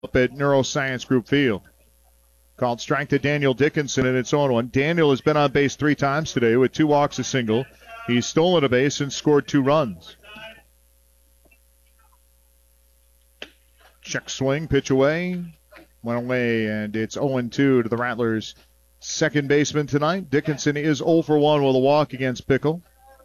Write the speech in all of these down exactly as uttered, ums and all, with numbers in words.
up at Neuroscience Group Field. Called strike to Daniel Dickinson in its own one. Daniel has been on base three times today with two walks, a single. He's stolen a base and scored two runs. Check swing, pitch away. Went away, and it's oh two to the Rattlers' second baseman tonight. Dickinson is oh for one with a walk against Pickle.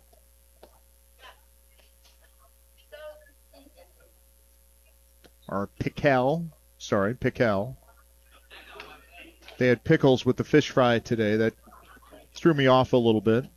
Or Pickell. Sorry, Pickell. They had pickles with the fish fry today. That threw me off a little bit.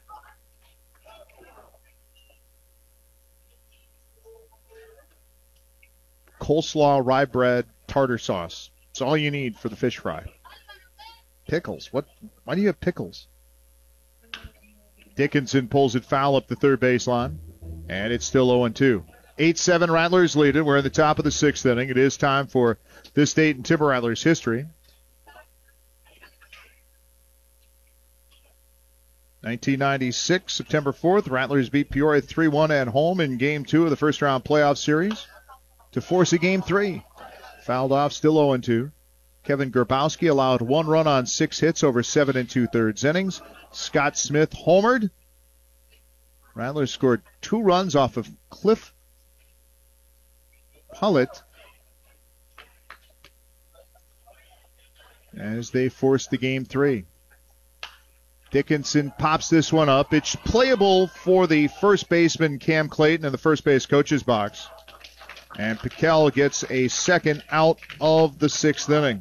Coleslaw, rye bread, tartar sauce. It's all you need for the fish fry. Pickles. What? Why do you have pickles? Dickinson pulls it foul up the third baseline, and it's still oh two. eight seven Rattlers lead it. We're in the top of the sixth inning. It is time for this date in Timber Rattlers history. nineteen ninety-six, September fourth, Rattlers beat Peoria three one at home in Game two of the first-round playoff series to force a Game three. Fouled off, still oh two. Kevin Grabowski allowed one run on six hits over seven and two-thirds innings. Scott Smith homered. Rattlers scored two runs off of Cliff Pullett as they forced the Game three. Dickinson pops this one up. It's playable for the first baseman, Cam Clayton, in the first base coach's box. And Pickell gets a second out of the sixth inning.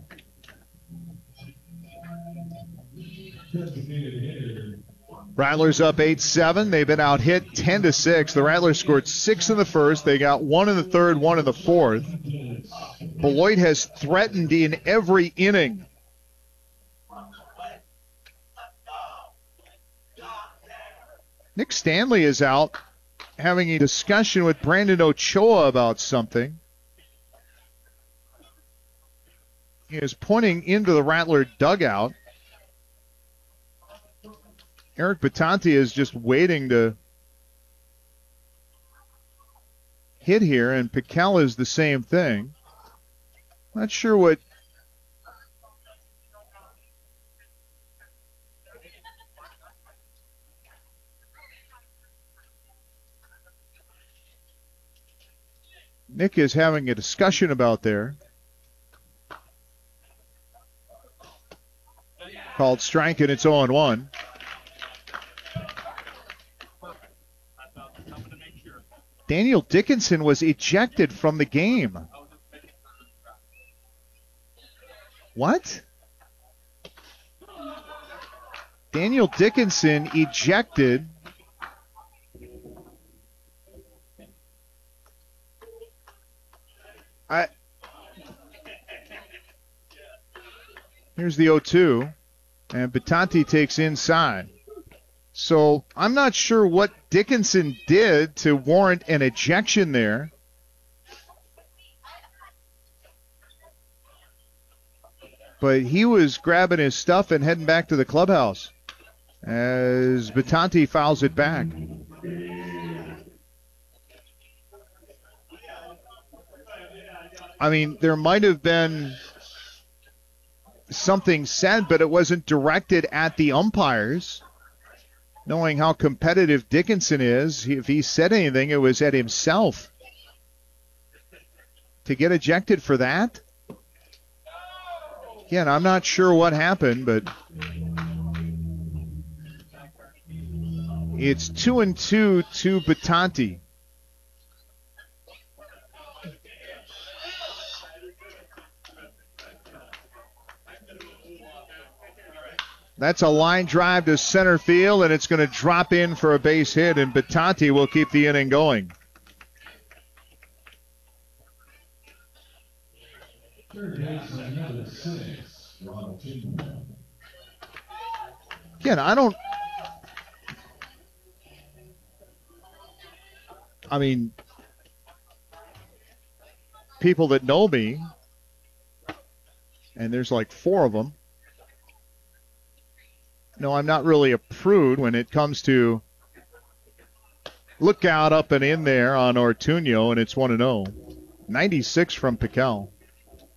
Rattlers up eight seven. They've been out hit ten to six. The Rattlers scored six in the first. They got one in the third, one in the fourth. Beloit has threatened in every inning. Nick Stanley is out having a discussion with Brandon Ochoa about something. He is pointing into the Rattler dugout. Eric Batanti is just waiting to hit here, and Pickell is the same thing. Not sure what Nick is having a discussion about there. Called strike, and it's oh one. Daniel Dickinson was ejected from the game. What? Daniel Dickinson ejected. I. Here's the oh two, and Batanti takes inside. So I'm not sure what Dickinson did to warrant an ejection there. But he was grabbing his stuff and heading back to the clubhouse as Batanti fouls it back. I mean, there might have been something said, but it wasn't directed at the umpires. Knowing how competitive Dickinson is, if he said anything, it was at himself. To get ejected for that? Again, I'm not sure what happened, but it's two and two to Batanti. That's a line drive to center field, and it's going to drop in for a base hit, and Batanti will keep the inning going. Again, I don't... I mean, people that know me, and there's like four of them, no, I'm not really a prude when it comes to look out up and in there on Ortuño, and it's one and oh. ninety-six from Pickell.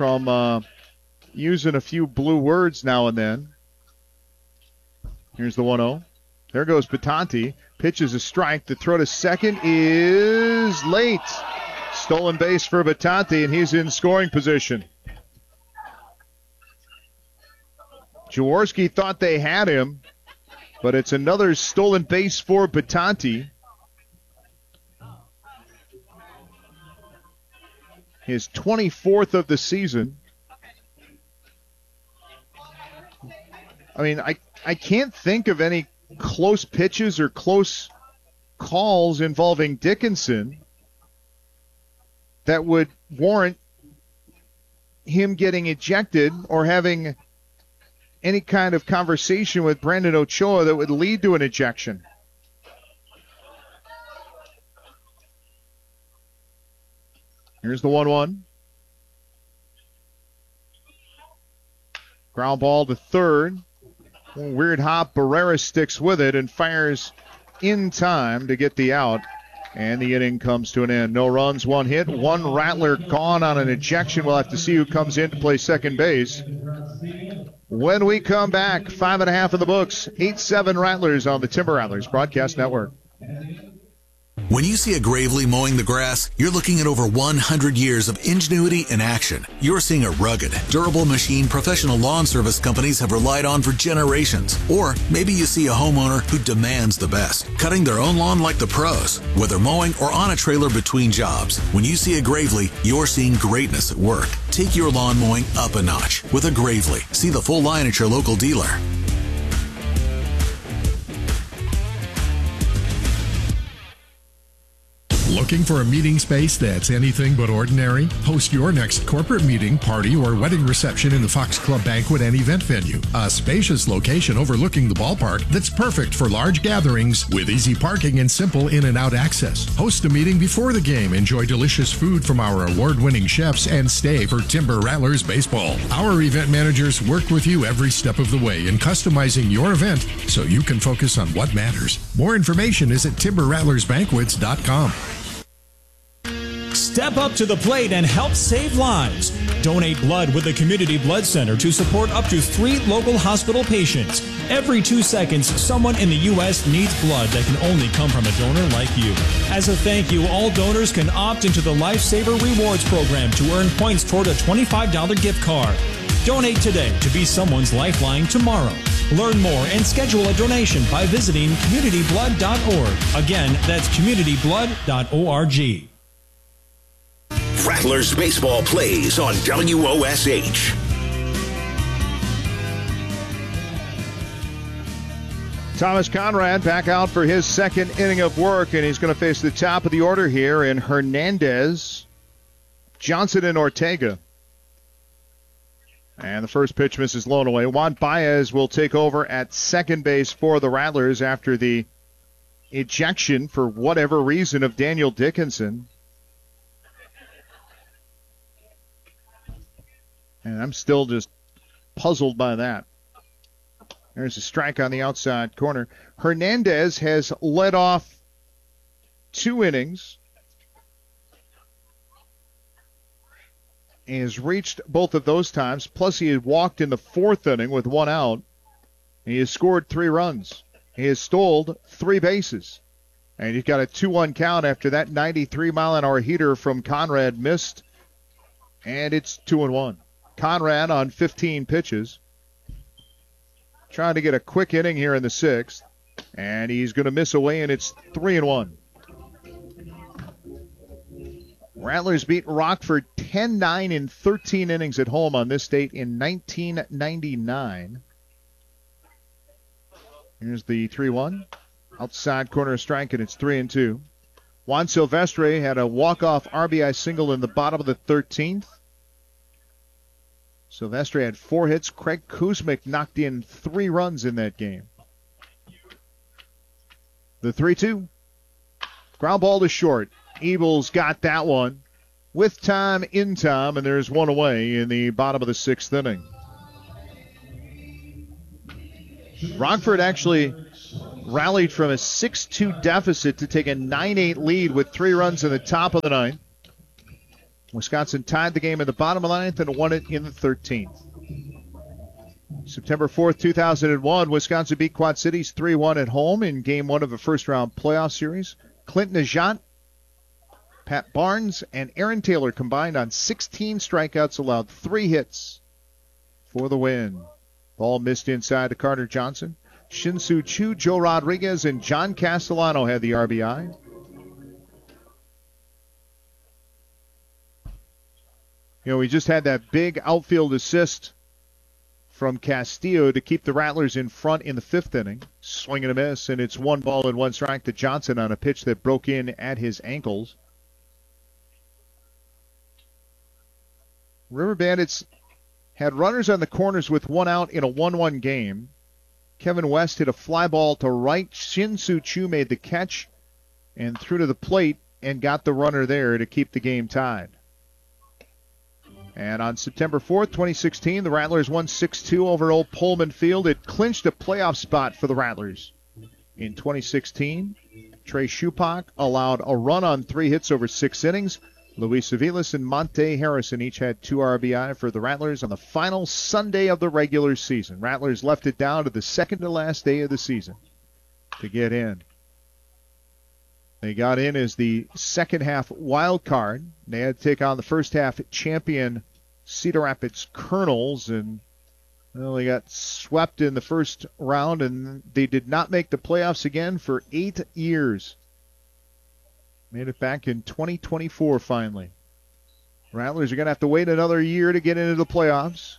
from uh, using a few blue words now and then. Here's the one oh. There goes Batanti. Pitches a strike. The throw to second is late. Stolen base for Batanti, and he's in scoring position. Jaworski thought they had him, but it's another stolen base for Batanti. His twenty-fourth of the season. I mean, I, I can't think of any close pitches or close calls involving Dickinson that would warrant him getting ejected or having any kind of conversation with Brandon Ochoa that would lead to an ejection. Here's the one one. Ground ball to third. Weird hop. Barrera sticks with it and fires in time to get the out. And the inning comes to an end. No runs, one hit, one Rattler gone on an ejection. We'll have to see who comes in to play second base. When we come back, five and a half in the books. eight seven Rattlers on the Timber Rattlers Broadcast Network. When you see a Gravely mowing the grass, you're looking at over one hundred years of ingenuity in action. You're seeing a rugged, durable machine professional lawn service companies have relied on for generations. Or maybe you see a homeowner who demands the best, cutting their own lawn like the pros, whether mowing or on a trailer between jobs. When you see a Gravely, you're seeing greatness at work. Take your lawn mowing up a notch with a Gravely. See the full line at your local dealer. Looking for a meeting space that's anything but ordinary? Host your next corporate meeting, party, or wedding reception in the Fox Club Banquet and Event Venue. A spacious location overlooking the ballpark that's perfect for large gatherings with easy parking and simple in and out access. Host a meeting before the game, enjoy delicious food from our award-winning chefs, and stay for Timber Rattlers baseball. Our event managers work with you every step of the way in customizing your event so you can focus on what matters. More information is at timber rattlers banquets dot com. Step up to the plate and help save lives. Donate blood with the Community Blood Center to support up to three local hospital patients. Every two seconds, someone in the U S needs blood that can only come from a donor like you. As a thank you, all donors can opt into the Lifesaver Rewards program to earn points toward a twenty-five dollars gift card. Donate today to be someone's lifeline tomorrow. Learn more and schedule a donation by visiting community blood dot org. Again, that's community blood dot org. Rattlers baseball plays on W O S H. Thomas Conrad back out for his second inning of work, and he's going to face the top of the order here in Hernandez, Johnson, and Ortega. And the first pitch misses low and away. Juan Baez will take over at second base for the Rattlers after the ejection, for whatever reason, of Daniel Dickinson. And I'm still just puzzled by that. There's a strike on the outside corner. Hernandez has led off two innings. He has reached both of those times. Plus, he had walked in the fourth inning with one out. He has scored three runs. He has stole three bases. And he's got a two one count after that ninety-three mile an hour heater from Conrad missed. And it's two and one. Conrad on fifteen pitches. Trying to get a quick inning here in the sixth. And he's going to miss away, and it's three and one. Rattlers beat Rockford ten nine in thirteen innings at home on this date in nineteen ninety-nine. Here's the three one. Outside corner strike, and it's three and two. Juan Silvestre had a walk-off R B I single in the bottom of the thirteenth. Silvestre had four hits. Craig Kuzmic knocked in three runs in that game. The three two. Ground ball to short. Eagles got that one with time in time, and there's one away in the bottom of the sixth inning. Rockford actually rallied from a six two deficit to take a nine eight lead with three runs in the top of the ninth. Wisconsin tied the game in the bottom of the ninth and won it in the thirteenth. September fourth, two thousand one, Wisconsin beat Quad Cities three one at home in game one of a first-round playoff series. Clint Najat, Pat Barnes, and Aaron Taylor combined on sixteen strikeouts, allowed three hits for the win. Ball missed inside to Carter Johnson. Shin-Soo Choo, Joe Rodriguez, and John Castellano had the R B I. You know, we just had that big outfield assist from Castillo to keep the Rattlers in front in the fifth inning. Swing and a miss, and it's one ball and one strike to Johnson on a pitch that broke in at his ankles. River Bandits had runners on the corners with one out in a one one game. Kevin West hit a fly ball to right. Shin-Soo Choo made the catch and threw to the plate and got the runner there to keep the game tied. And on September fourth, twenty sixteen, the Rattlers won six two over Old Pullman Field. It clinched a playoff spot for the Rattlers. In twenty sixteen, Trey Shupak allowed a run on three hits over six innings. Luis Aviles and Monte Harrison each had two R B I for the Rattlers on the final Sunday of the regular season. Rattlers left it down to the second to last day of the season to get in. They got in as the second half wild card. They had to take on the first half champion Cedar Rapids Colonels, and well, they got swept in the first round, and they did not make the playoffs again for eight years. Made it back in twenty twenty-four finally. Rattlers are going to have to wait another year to get into the playoffs.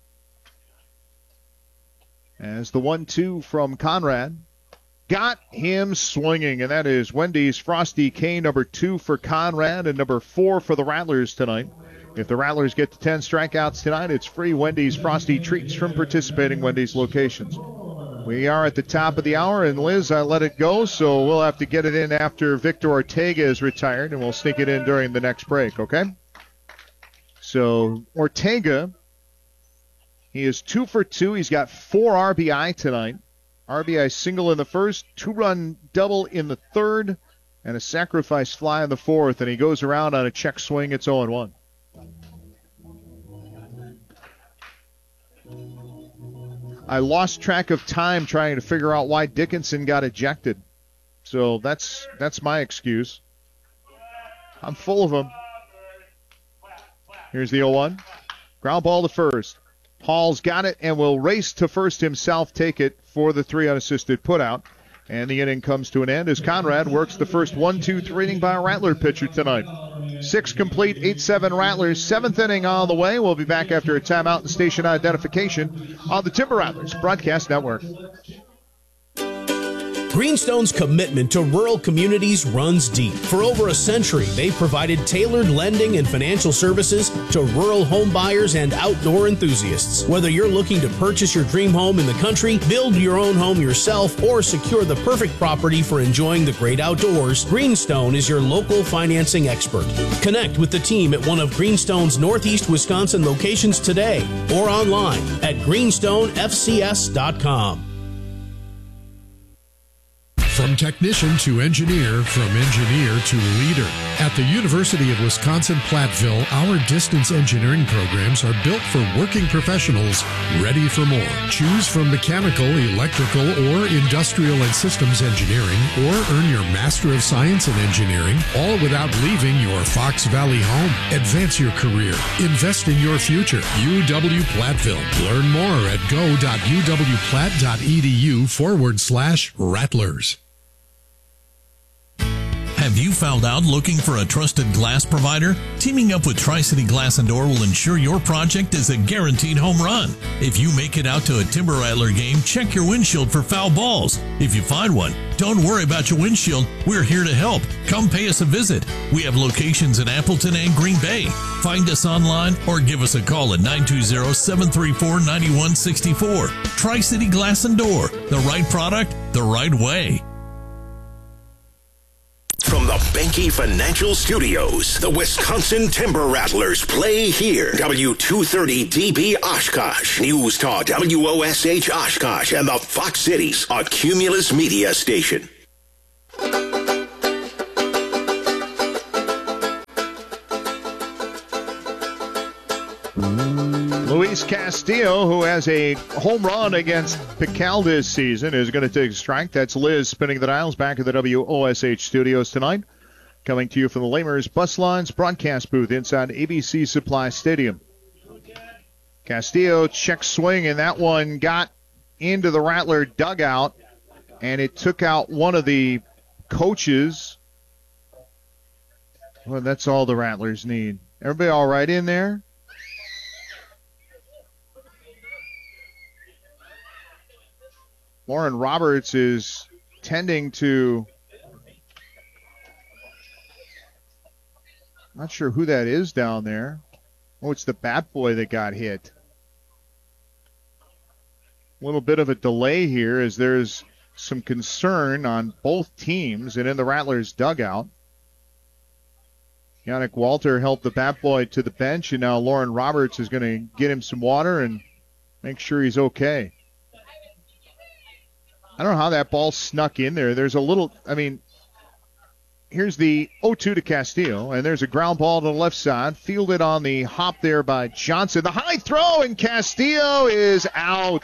As the one two from Conrad got him swinging, and that is Wendy's Frosty K, number two for Conrad and number four for the Rattlers tonight. If the Rattlers get to ten strikeouts tonight, it's free Wendy's Frosty treats from participating Wendy's locations. We are at the top of the hour, and Liz, I let it go, so we'll have to get it in after Victor Ortega is retired, and we'll sneak it in during the next break, okay? So Ortega, he is two for two. He's got four R B I tonight. R B I single in the first, two-run double in the third, and a sacrifice fly in the fourth, and he goes around on a check swing. It's oh and one. I lost track of time trying to figure out why Dickinson got ejected. So that's that's my excuse. I'm full of them. Here's the oh one. Ground ball to first. Hall's got it and will race to first himself, take it for the three unassisted putout. And the inning comes to an end as Conrad works the first one two three inning by a Rattler pitcher tonight. Six complete, eight seven Rattlers. Seventh inning on the way. We'll be back after a timeout and station identification on the Timber Rattlers Broadcast Network. Greenstone's commitment to rural communities runs deep. For over a century, they've provided tailored lending and financial services to rural home buyers and outdoor enthusiasts. Whether you're looking to purchase your dream home in the country, build your own home yourself, or secure the perfect property for enjoying the great outdoors, Greenstone is your local financing expert. Connect with the team at one of Greenstone's Northeast Wisconsin locations today or online at greenstone f c s dot com. From technician to engineer, from engineer to leader. At the University of Wisconsin-Platteville, our distance engineering programs are built for working professionals ready for more. Choose from mechanical, electrical, or industrial and systems engineering, or earn your Master of Science in Engineering, all without leaving your Fox Valley home. Advance your career. Invest in your future. U W-Platteville. Learn more at go.uwplatt.edu forward slash Rattlers. Have you found out looking for a trusted glass provider? Teaming up with Tri-City Glass and Door will ensure your project is a guaranteed home run. If you make it out to a Timber Rattler game, check your windshield for foul balls. If you find one, don't worry about your windshield. We're here to help. Come pay us a visit. We have locations in Appleton and Green Bay. Find us online or give us a call at nine two zero, seven three four, nine one six four. Tri-City Glass and Door. The right product, the right way. From the Benke Financial Studios, the Wisconsin Timber Rattlers play here. W two thirty D B Oshkosh, News Talk W O S H Oshkosh, and the Fox Cities, a Cumulus media station. Luis Castillo, who has a home run against Pical this season, is going to take a strike. That's Liz spinning the dials back at the W O S H studios tonight. Coming to you from the Lamers Bus Lines broadcast booth inside A B C Supply Stadium. Castillo check swing, and that one got into the Rattler dugout, and it took out one of the coaches. Well, that's all the Rattlers need. Everybody all right in there? Lauren Roberts is tending to, not sure who that is down there. Oh, it's the bat boy that got hit. A little bit of a delay here as there's some concern on both teams and in the Rattlers dugout. Yannick Walter helped the bat boy to the bench, and now Lauren Roberts is going to get him some water and make sure he's okay. I don't know how that ball snuck in there. There's a little, I mean, here's the oh two to Castillo, and there's a ground ball to the left side, fielded on the hop there by Johnson. The high throw, and Castillo is out.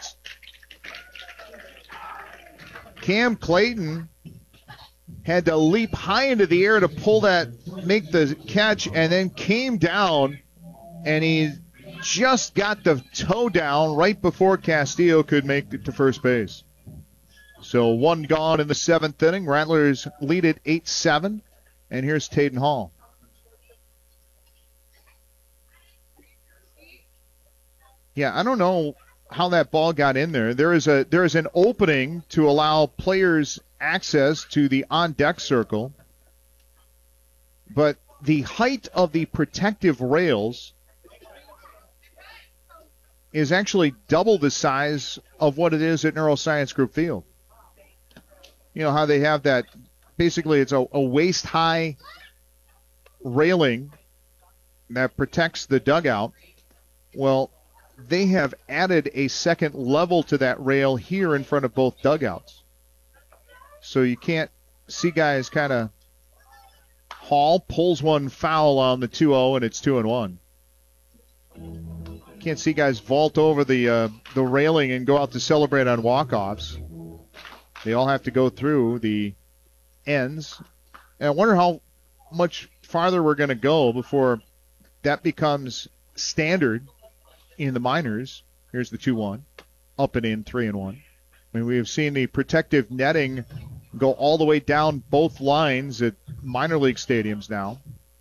Cam Clayton had to leap high into the air to pull that, make the catch, and then came down, and he just got the toe down right before Castillo could make it to first base. So one gone in the seventh inning. Rattlers lead it eight seven. And here's Tayden Hall. Yeah, I don't know how that ball got in there. There is a there is an opening to allow players access to the on-deck circle. But the height of the protective rails is actually double the size of what it is at Neuroscience Group Field. You know how they have that, basically it's a, a waist-high railing that protects the dugout. Well, they have added a second level to that rail here in front of both dugouts. So you can't see guys kind of, Hall pulls one foul on the two oh, and it's two and one. Can't see guys vault over the uh, the railing and go out to celebrate on walk-offs. They all have to go through the ends. And I wonder how much farther we're going to go before that becomes standard in the minors. Here's the two one. Up and in, three and one. I mean, we have seen the protective netting go all the way down both lines at minor league stadiums now.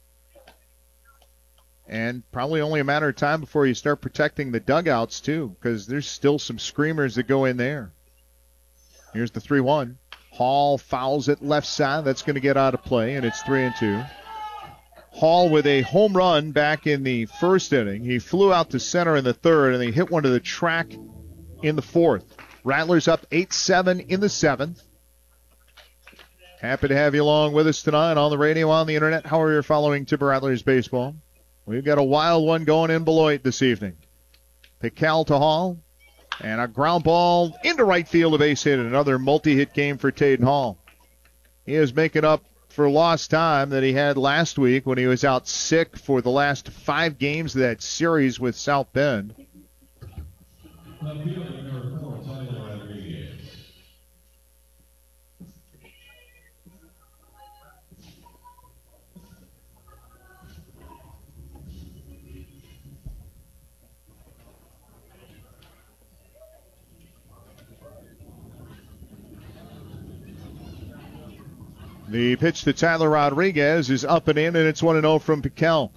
And probably only a matter of time before you start protecting the dugouts, too, because there's still some screamers that go in there. Here's the three one. Hall fouls it left side. That's going to get out of play, and it's three and two. Hall with a home run back in the first inning. He flew out to center in the third, and he hit one to the track in the fourth. Rattlers up eight seven in the seventh. Happy to have you along with us tonight on the radio, on the internet. However you're following Timber Rattlers baseball. We've got a wild one going in Beloit this evening. Pical to Hall. And a ground ball into right field, a base hit, and another multi-hit game for Tayden Hall. He is making up for lost time that he had last week when he was out sick for the last five games of that series with South Bend. The pitch to Tyler Rodriguez is up and in, and it's one and oh from Pical.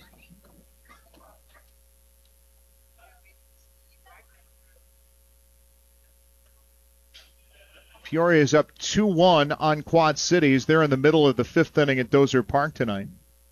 Peoria is up two one on Quad Cities. They're in the middle of the fifth inning at Dozer Park tonight.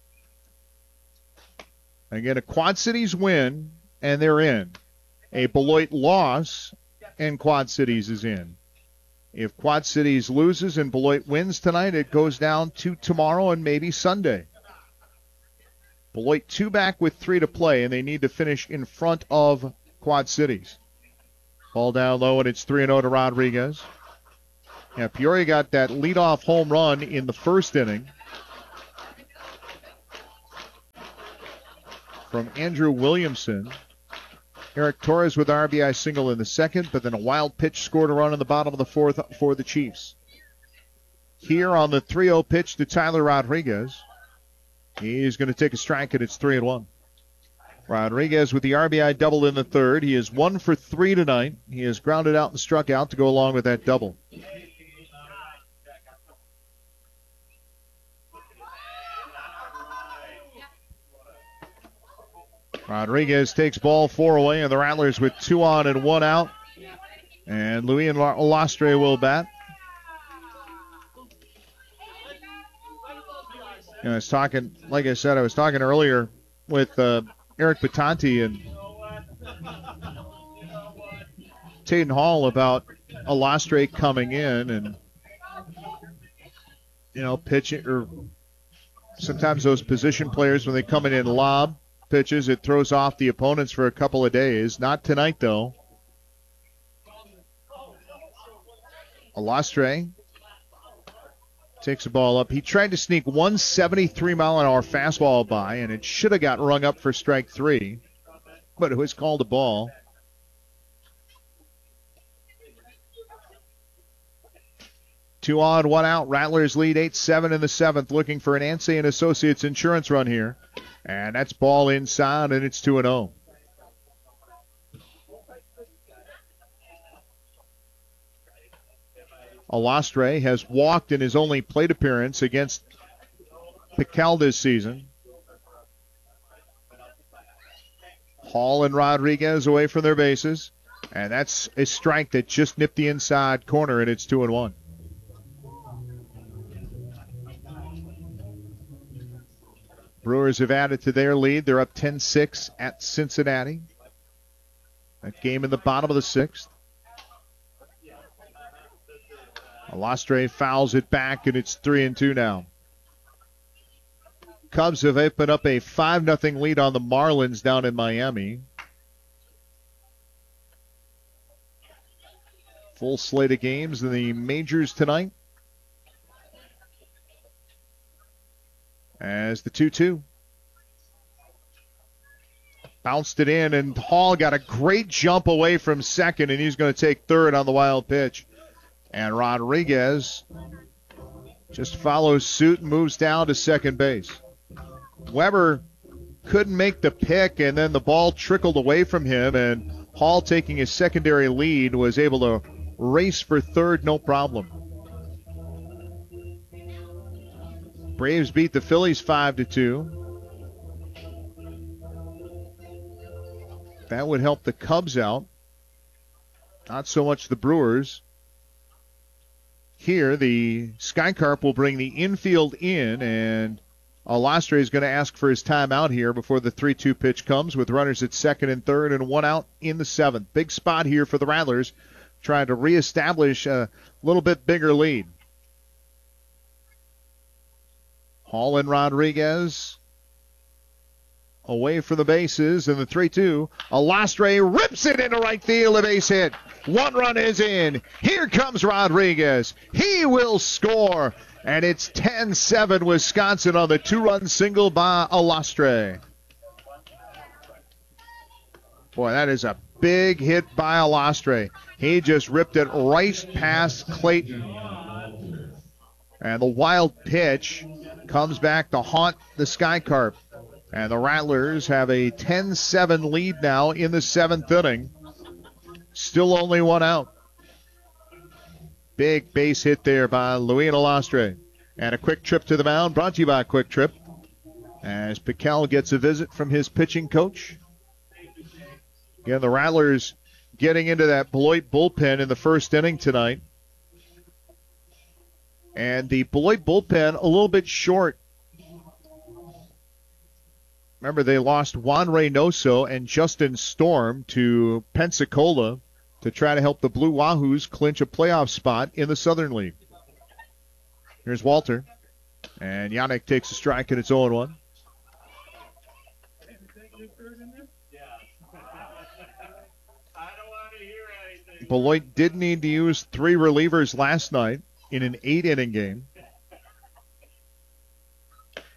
Again, a Quad Cities win, and they're in. A Beloit loss, and Quad Cities is in. If Quad Cities loses and Beloit wins tonight, it goes down to tomorrow and maybe Sunday. Beloit two back with three to play, and they need to finish in front of Quad Cities. Ball down low, and it's three and oh to Rodriguez. Yeah, Peoria got that leadoff home run in the first inning from Andrew Williamson. Eric Torres with an R B I single in the second, but then a wild pitch scored a run in the bottom of the fourth for the Chiefs. Here on the three oh pitch to Tyler Rodriguez. He's going to take a strike, and it's three and one. Rodriguez with the R B I double in the third. He is one for three tonight. He has grounded out and struck out to go along with that double. Rodriguez takes ball four away, and the Rattlers with two on and one out. And Luis Olastre will bat. You know, I was talking, like I said, I was talking earlier with uh, Eric Batanti and Taden Hall about Olastre coming in and, you know, pitching, or sometimes those position players, when they come in and lob pitches, it throws off the opponents for a couple of days. Not tonight, though. Olastre takes the ball up. He tried to sneak one seventy-three mile an hour fastball by, and it should have got rung up for strike three, but it was called a ball. Two on, one out. Rattlers lead eight seven in the seventh, looking for an Anseh and Associates insurance run here. And that's ball inside, and it's two and oh. Olastre has walked in his only plate appearance against Piquel this season. Hall and Rodriguez away from their bases. And that's a strike that just nipped the inside corner, and it's two and one. Brewers have added to their lead. They're up ten six at Cincinnati. That game in the bottom of the sixth. Olastre fouls it back, and it's three and two now. Cubs have opened up a five nothing lead on the Marlins down in Miami. Full slate of games in the majors tonight. As the two two. Bounced it in, and Hall got a great jump away from second, and he's going to take third on the wild pitch. And Rodriguez just follows suit and moves down to second base. Weber couldn't make the pick, and then the ball trickled away from him, and Hall, taking his secondary lead, was able to race for third no problem. Braves beat the Phillies five to two. That would help the Cubs out. Not so much the Brewers. Here, the Sky Carp will bring the infield in, and Olastre is going to ask for his timeout here before the three two pitch comes, with runners at second and third and one out in the seventh. Big spot here for the Rattlers, trying to reestablish a little bit bigger lead. Hall and Rodriguez away from the bases in the three two. Olastre rips it into right field, a base hit. One run is in. Here comes Rodriguez. He will score. And it's ten seven Wisconsin on the two-run single by Olastre. Boy, that is a big hit by Olastre. He just ripped it right past Clayton. And the wild pitch comes back to haunt the Sky Carp. And the Rattlers have a ten seven lead now in the seventh inning. Still only one out. Big base hit there by Luis Olastre. And a quick trip to the mound brought to you by Quick Trip, as Piquel gets a visit from his pitching coach. Again, the Rattlers getting into that Beloit bullpen in the first inning tonight. And the Beloit bullpen a little bit short. Remember, they lost Juan Reynoso and Justin Storm to Pensacola to try to help the Blue Wahoos clinch a playoff spot in the Southern League. Here's Walter. And Yannick takes a strike, and it's oh and one. Beloit did need to use three relievers last night in an eight-inning game.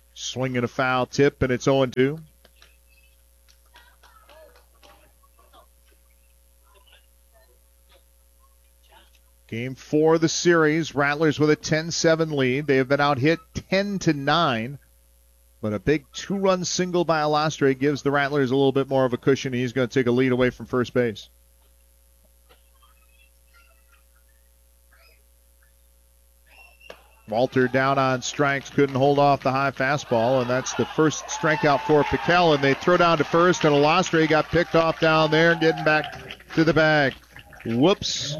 Swinging a foul tip, and it's oh and two. Game four of the series, Rattlers with a ten seven lead. They have been out hit ten to nine. But a big two-run single by Alastre gives the Rattlers a little bit more of a cushion. He's going to take a lead away from first base. Walter down on strikes, couldn't hold off the high fastball, and that's the first strikeout for Piquel. And they throw down to first, and Alastre got picked off down there, getting back to the bag. Whoops.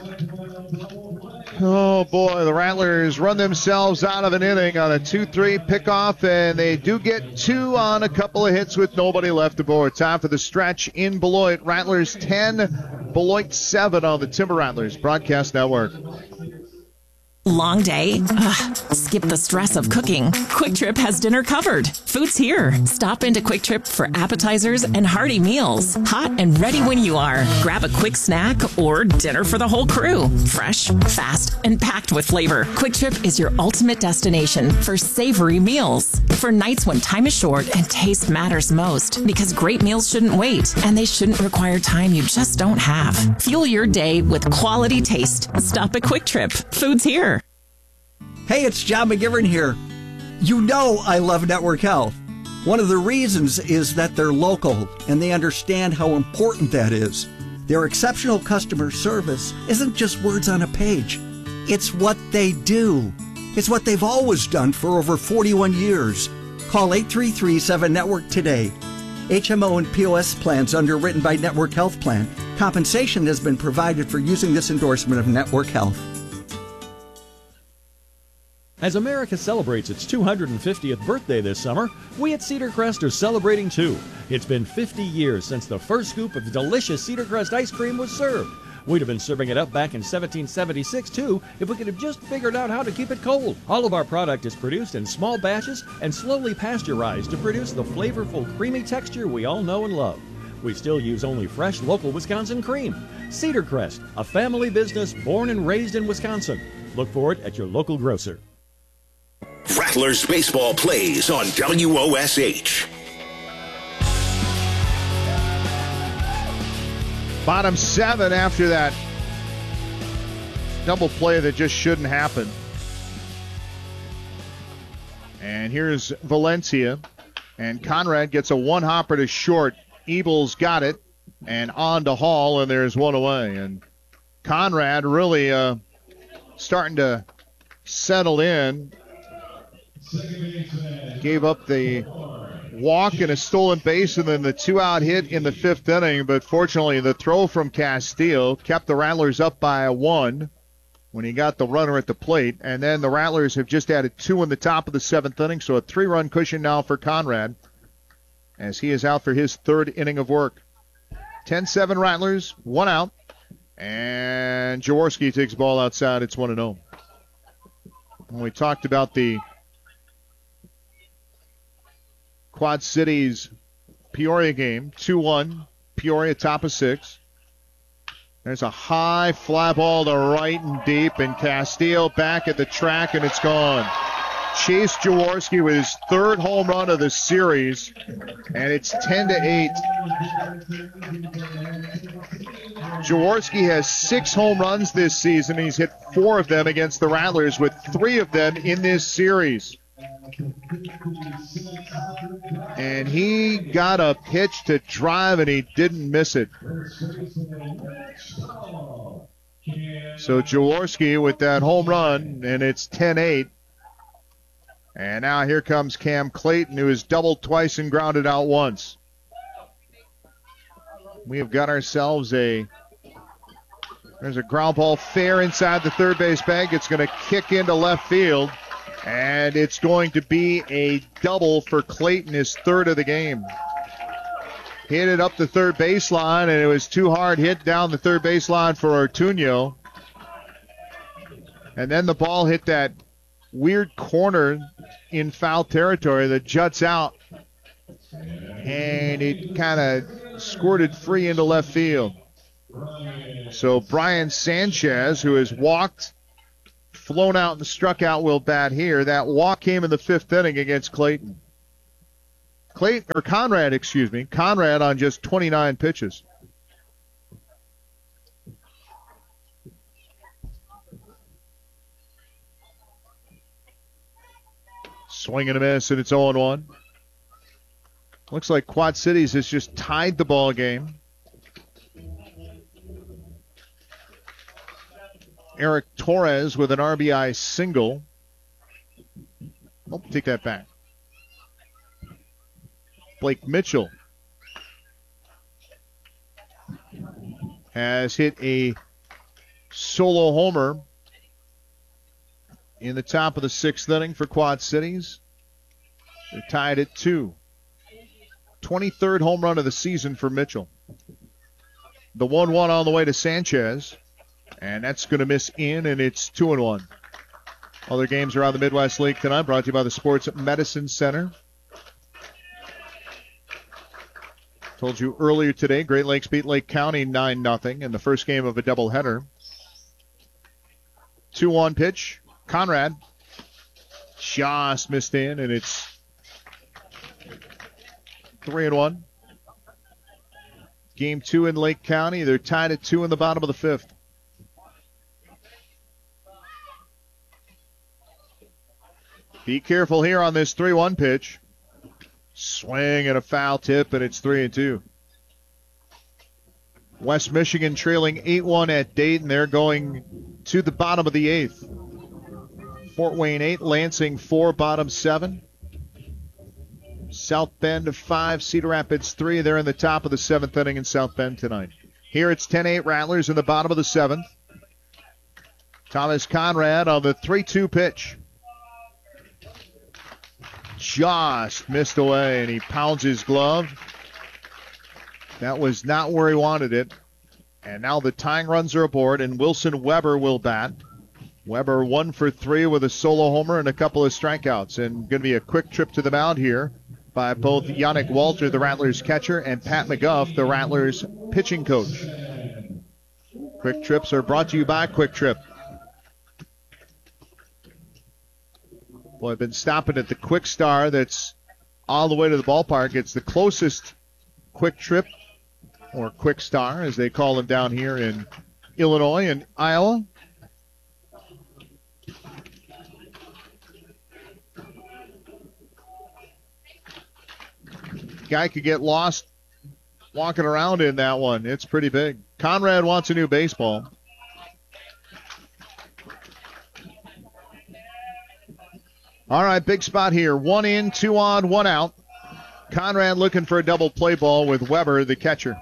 Oh, boy, the Rattlers run themselves out of an inning on a two three pickoff, and they do get two on a couple of hits with nobody left aboard. Time for the stretch in Beloit. Rattlers ten, Beloit seven on the Timber Rattlers Broadcast Network. Long day? Ugh, skip the stress of cooking. Quick Trip has dinner covered. Food's here. Stop into Quick Trip for appetizers and hearty meals. Hot and ready when you are. Grab a quick snack or dinner for the whole crew. Fresh, fast, and packed with flavor. Quick Trip is your ultimate destination for savory meals. For nights when time is short and taste matters most. Because great meals shouldn't wait, and they shouldn't require time you just don't have. Fuel your day with quality taste. Stop at Quick Trip. Food's here. Hey, it's John McGivern here. You know I love Network Health. One of the reasons is that they're local and they understand how important that is. Their exceptional customer service isn't just words on a page. It's what they do. It's what they've always done for over forty-one years. Call eight three three, seven network today. H M O and P O S plans underwritten by Network Health Plan. Compensation has been provided for using this endorsement of Network Health. As America celebrates its two hundred fiftieth birthday this summer, we at Cedar Crest are celebrating too. It's been fifty years since the first scoop of delicious Cedar Crest ice cream was served. We'd have been serving it up back in seventeen seventy-six too if we could have just figured out how to keep it cold. All of our product is produced in small batches and slowly pasteurized to produce the flavorful, creamy texture we all know and love. We still use only fresh, local Wisconsin cream. Cedar Crest, a family business born and raised in Wisconsin. Look for it at your local grocer. Rattlers baseball plays on W O S H. Bottom seven after that double play that just shouldn't happen. And here's Valencia. And Conrad gets a one-hopper to short. Ebels got it. And on to Hall, and there's one away. And Conrad really uh, starting to settle in. Gave up the walk and a stolen base and then the two-out hit in the fifth inning. But fortunately, the throw from Castile kept the Rattlers up by a one when he got the runner at the plate. And then the Rattlers have just added two in the top of the seventh inning, so a three-run cushion now for Conrad as he is out for his third inning of work. ten seven Rattlers, one out. And Jaworski takes the ball outside. It's one and oh. We talked about the Quad Cities Peoria game, two one, Peoria top of six. There's a high fly ball to right and deep, and Castillo back at the track, and it's gone. Chase Jaworski with his third home run of the series, and it's ten to eight. Jaworski has six home runs this season. He's hit four of them against the Rattlers, with three of them in this series. And he got a pitch to drive, and he didn't miss it. So Jaworski with that home run, and it's ten eight. And now here comes Cam Clayton, who has doubled twice and grounded out once. We have got ourselves a, there's a ground ball fair inside the third base bag. It's going to kick into left field. And it's going to be a double for Clayton, his third of the game. Hit it up the third baseline, and it was too hard hit down the third baseline for Ortuño. And then the ball hit that weird corner in foul territory that juts out. And it kind of squirted free into left field. So Brian Sanchez, who has walked, flown out and struck out, will bat here. That walk came in the fifth inning against Clayton. Clayton, or Conrad, excuse me. Conrad on just twenty-nine pitches. Swing and a miss, and it's oh and one. Looks like Quad Cities has just tied the ball game. Eric Torres with an R B I single. Oh, take that back. Blake Mitchell has hit a solo homer in the top of the sixth inning for Quad Cities. They're tied at two. twenty-third home run of the season for Mitchell. The one one on the way to Sanchez. And that's going to miss in, and it's two and one. Other games around the Midwest League tonight brought to you by the Sports Medicine Center. Told you earlier today, Great Lakes beat Lake County nine nothing in the first game of a doubleheader. two one pitch. Conrad just missed in, and it's three and one. Game two in Lake County. They're tied at two in the bottom of the fifth. Be careful here on this three one pitch. Swing and a foul tip, and it's three and two. West Michigan trailing eight one at Dayton. They're going to the bottom of the eighth. Fort Wayne eight, Lansing four, bottom seven. South Bend five, Cedar Rapids three. They're in the top of the seventh inning in South Bend tonight. Here it's ten eight Rattlers in the bottom of the seventh. Thomas Conrad on the three two pitch. Just missed away, and he pounds his glove. That was not where he wanted it. And now the tying runs are aboard, and Wilson Weber will bat. Weber one for three with a solo homer and a couple of strikeouts. And going to be a quick trip to the mound here by both Yannick Walter, the Rattlers catcher, and Pat McGuff, the Rattlers pitching coach. Quick trips are brought to you by Quick Trip. Well, I've been stopping at the Quick Star that's all the way to the ballpark. It's the closest Quick Trip, or Quick Star, as they call them down here in Illinois and Iowa. Guy could get lost walking around in that one. It's pretty big. Conrad wants a new baseball. All right, big spot here. One in, two on, one out. Conrad looking for a double play ball with Weber, the catcher.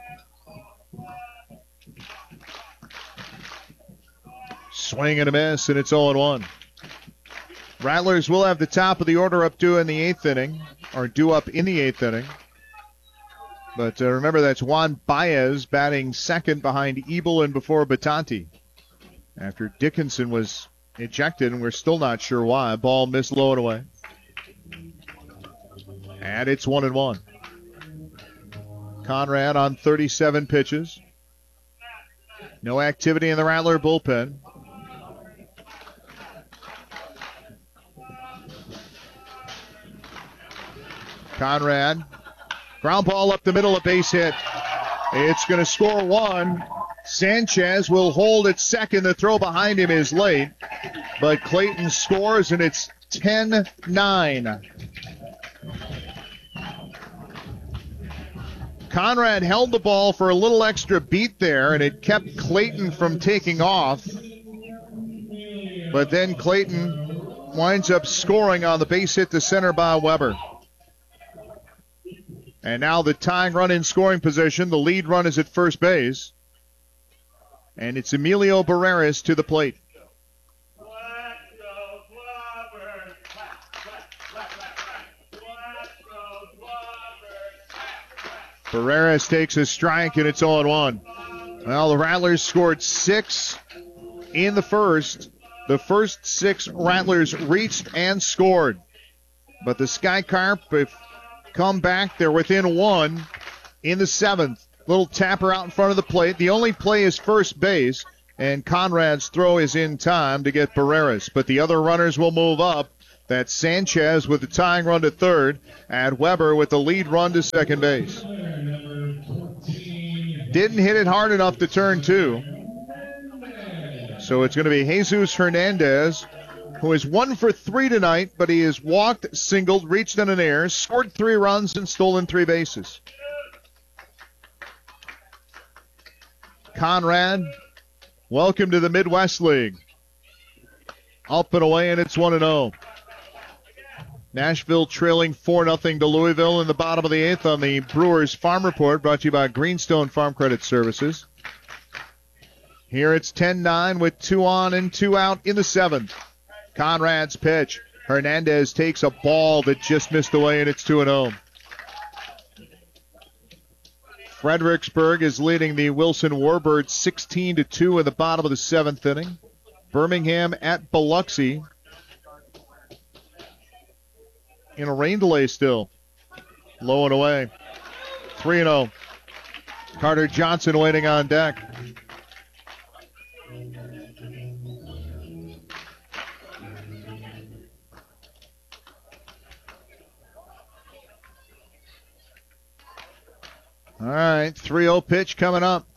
Swing and a miss, and it's oh and one. Rattlers will have the top of the order up due in the eighth inning, or due up in the eighth inning. But uh, remember, that's Juan Baez batting second behind Ebel and before Batanti. After Dickinson was ejected, and we're still not sure why. Ball missed low and away. And it's one and one. Conrad on thirty-seven pitches. No activity in the Rattler bullpen. Conrad, ground ball up the middle, a base hit. It's going to score one. Sanchez will hold at second. The throw behind him is late, but Clayton scores, and it's ten nine. Conrad held the ball for a little extra beat there, and it kept Clayton from taking off. But then Clayton winds up scoring on the base hit to center by Weber. And now the tying run in scoring position. The lead run is at first base. And it's Emilio Barreras to the plate. Barreras takes a strike, and it's oh and one. Well, the Rattlers scored six in the first. The first six Rattlers reached and scored. But the Sky Carp have come back. They're within one in the seventh. Little tapper out in front of the plate. The only play is first base, and Conrad's throw is in time to get Barreras. But the other runners will move up. That's Sanchez with the tying run to third, and Weber with the lead run to second base. Didn't hit it hard enough to turn two. So it's going to be Jesus Hernandez who is one for three tonight, but he has walked, singled, reached in an air, scored three runs, and stolen three bases. Conrad, welcome to the Midwest League. Up and away, and it's one and oh. Nashville trailing four nothing to Louisville in the bottom of the eighth on the Brewers Farm Report, brought to you by Greenstone Farm Credit Services. Here it's ten nine with two on and two out in the seventh. Conrad's pitch. Hernandez takes a ball that just missed away, and it's two and oh. Fredericksburg is leading the Wilson Warbirds sixteen to two in the bottom of the seventh inning. Birmingham at Biloxi in a rain delay still. Low and away. three and oh. Carter Johnson waiting on deck. All right, three oh pitch coming up.